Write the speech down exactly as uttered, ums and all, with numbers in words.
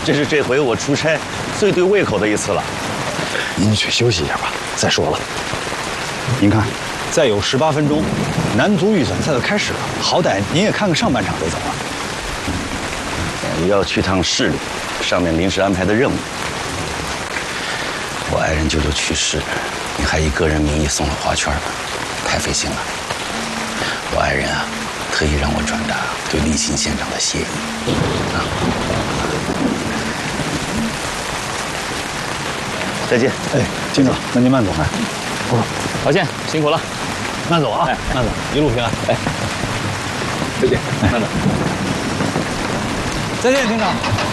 这是这回我出差最对胃口的一次了。 您去休息一下吧。再说了，您看，再有十八分钟，男足预选赛就开始了，好歹您也看看上半场得怎么了？ 我要去趟市里，上面临时安排的任务。我爱人舅舅去世，你还以个人名义送了花圈呢，太费心了。我爱人啊，特意让我转达对立新县长的谢意。啊，再见。 哎，金长，那您慢走。 哦，老县辛苦了， 慢走啊， 哎， 慢走，一路平安。 哎，再见，慢走。 再见，厅长。